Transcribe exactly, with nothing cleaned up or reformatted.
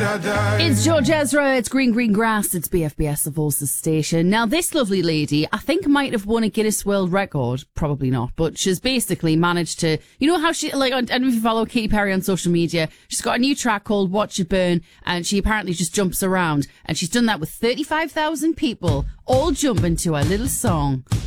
It's George Ezra, it's Green Green Grass, it's B F B S, the Voices station. Now, this lovely lady, I think might have won a Guinness World Record. Probably not, but she's basically managed to, you know how she, like, I don't know if you follow Katy Perry on social media, she's got a new track called Watch It Burn, and she apparently just jumps around, and she's done that with thirty-five thousand people, all jumping to her little song.